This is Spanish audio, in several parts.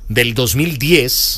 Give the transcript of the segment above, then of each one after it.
del 2010.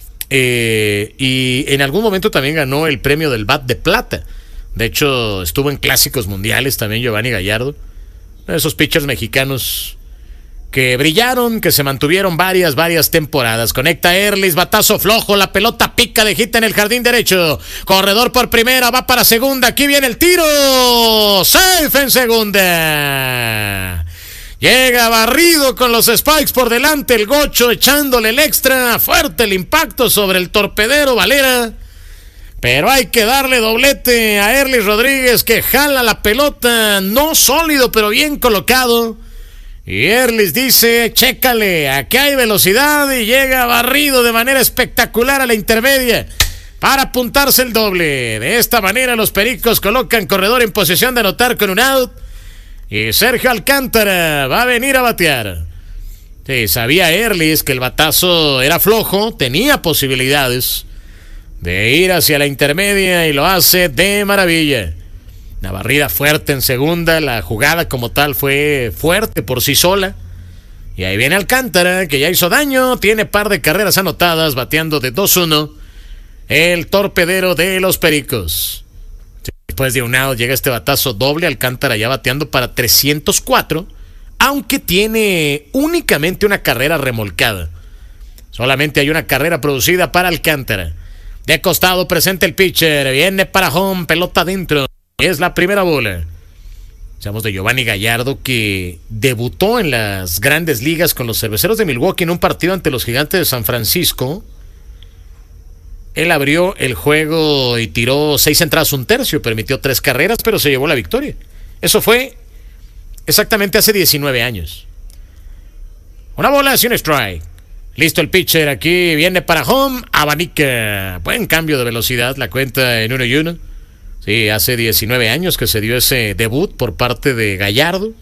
Y en algún momento también ganó el premio del Bat de Plata. De hecho, estuvo en clásicos mundiales también Giovanny Gallardo. Esos pitchers mexicanos que brillaron, que se mantuvieron varias temporadas. Conecta Erlis, batazo flojo, la pelota pica de hit en el jardín derecho. Corredor por primera, va para segunda, aquí viene el tiro. Safe en segunda. Llega barrido con los Spikes por delante, el Gocho echándole el extra. Fuerte el impacto sobre el torpedero Valera. Pero hay que darle doblete a Erlis Rodríguez, que jala la pelota, no sólido pero bien colocado. Y Erlis dice, chécale, aquí hay velocidad, y llega barrido de manera espectacular a la intermedia para apuntarse el doble. De esta manera los Pericos colocan corredor en posición de anotar con un out. Y Sergio Alcántara va a venir a batear. Sí, sabía Erlis que el batazo era flojo, tenía posibilidades de ir hacia la intermedia y lo hace de maravilla. Una barrida fuerte en segunda, la jugada como tal fue fuerte por sí sola. Y ahí viene Alcántara, que ya hizo daño, tiene par de carreras anotadas, bateando de 2-1, el torpedero de los Pericos. Después de un out llega este batazo doble, Alcántara ya bateando para 304, aunque tiene únicamente una carrera remolcada. Solamente hay una carrera producida para Alcántara. De costado presenta el pitcher, viene para home, pelota adentro. Es la primera bola. Hablamos de Giovanny Gallardo, que debutó en las grandes ligas con los Cerveceros de Milwaukee en un partido ante los Gigantes de San Francisco. Él abrió el juego y tiró 6 entradas, 1/3, permitió 3 carreras, pero se llevó la victoria. Eso fue exactamente hace 19 años. Una bola sin strike. Listo el pitcher, aquí viene para home, abanica. Buen cambio de velocidad, la cuenta en 1-1. Sí, hace 19 años que se dio ese debut por parte de Gallardo.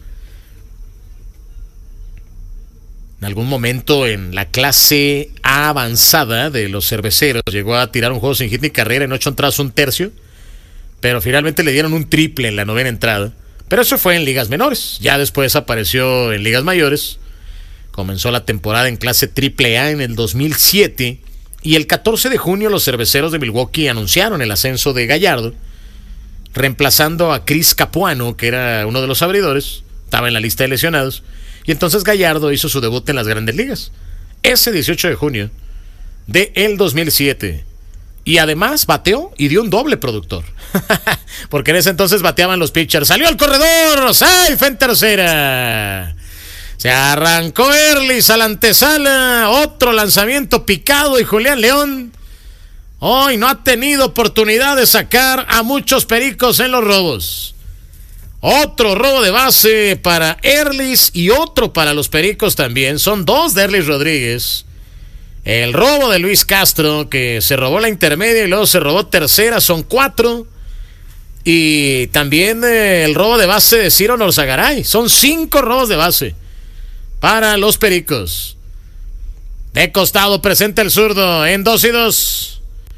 En algún momento en la clase A avanzada de los Cerveceros llegó a tirar un juego sin hit ni carrera en 8 entradas, 1/3, pero finalmente le dieron un triple en la 9ª entrada. Pero eso fue en ligas menores. Ya después apareció en ligas mayores. Comenzó la temporada en clase AAA en el 2007 y el 14 de junio los Cerveceros de Milwaukee anunciaron el ascenso de Gallardo, reemplazando a Chris Capuano, que era uno de los abridores, estaba en la lista de lesionados, y entonces Gallardo hizo su debut en las grandes ligas, ese 18 de junio del 2007, y además bateó y dio un doble productor, porque en ese entonces bateaban los pitchers. Salió el corredor, safe en tercera, se arrancó Erlis a la antesala, otro lanzamiento picado, y Julián León hoy no ha tenido oportunidad de sacar a muchos Pericos en los robos. Otro robo de base para Erlis y otro para los Pericos también. Son 2 de Erlis Rodríguez. El robo de Luis Castro, que se robó la intermedia y luego se robó tercera, son 4. Y también el robo de base de Ciro Norzagaray. Son 5 robos de base para los Pericos. De costado presenta el zurdo en 2-2.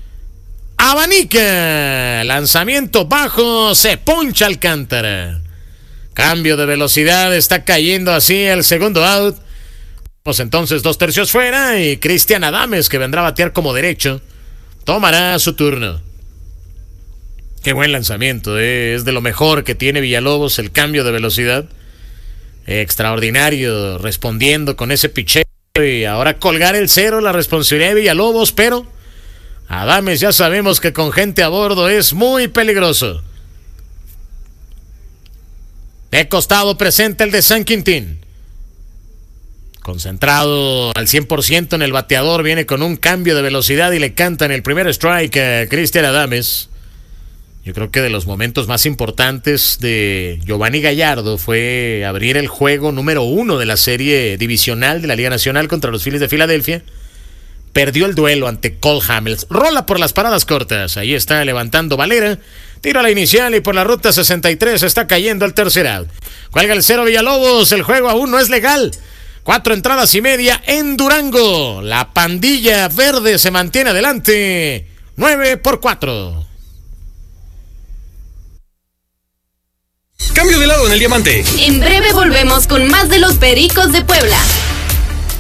Abanica, lanzamiento bajo, se poncha Alcántara. Cambio de velocidad, está cayendo así el segundo out. Vamos entonces 2/3 fuera y Cristian Adames, que vendrá a batear como derecho, tomará su turno. Qué buen lanzamiento, es de lo mejor que tiene Villalobos, el cambio de velocidad. Extraordinario, respondiendo con ese picheo, y ahora colgar el 0, la responsabilidad de Villalobos, pero Adames ya sabemos que con gente a bordo es muy peligroso. De costado presenta el de San Quintín. Concentrado al 100% en el bateador, viene con un cambio de velocidad y le cantan el primer strike a Cristian Adames. Yo creo que de los momentos más importantes de Giovanny Gallardo fue abrir el juego número 1 de la serie divisional de la Liga Nacional contra los Phillies de Filadelfia. Perdió el duelo ante Cole Hamels. Rola por las paradas cortas. Ahí está levantando Valera. Tira la inicial y por la ruta 63 está cayendo el tercer out. Cuelga el 0 Villalobos. El juego aún no es legal. 4 entradas y media en Durango. La pandilla verde se mantiene adelante. 9-4. Cambio de lado en el diamante. En breve volvemos con más de los Pericos de Puebla.